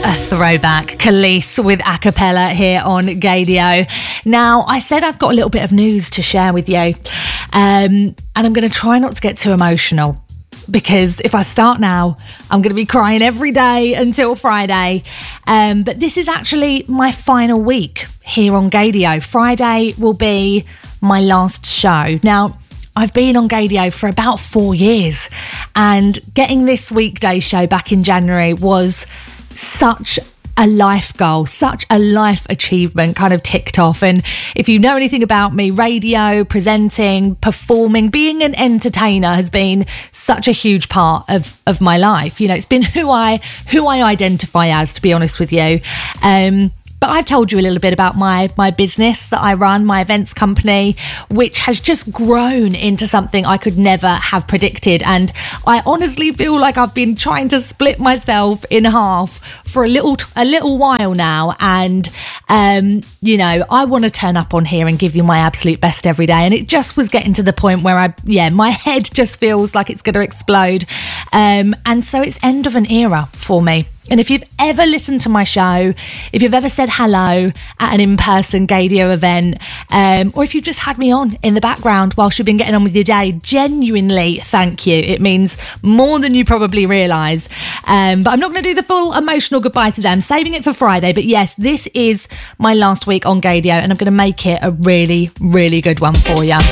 a throwback. Khalees with Acapella here on Gaydio. Now, I said I've got a little bit of news to share with you, and I'm going to try not to get too emotional, because if I start now, I'm going to be crying every day until Friday. But this is actually my final week here on Gaydio. Friday will be my last show. Now, I've been on Gaydio for about 4 years, and getting this weekday show back in January was such a life goal, such a life achievement kind of ticked off. And if you know anything about me, radio, presenting, performing, being an entertainer has been such a huge part of my life. You know, it's been who I identify as, to be honest with you. But I've told you a little bit about my business that I run, my events company, which has just grown into something I could never have predicted. And I honestly feel like I've been trying to split myself in half for a little while now. And, you know, I want to turn up on here and give you my absolute best every day. And it just was getting to the point where my head just feels like it's going to explode. And so it's end of an era for me. And if you've ever listened to my show, if you've ever said hello at an in-person Gaydio event, or if you've just had me on in the background whilst you've been getting on with your day, genuinely thank you. It means more than you probably realise. But I'm not going to do the full emotional goodbye today. I'm saving it for Friday. But yes, this is my last week on Gaydio, and I'm going to make it a really, really good one for you.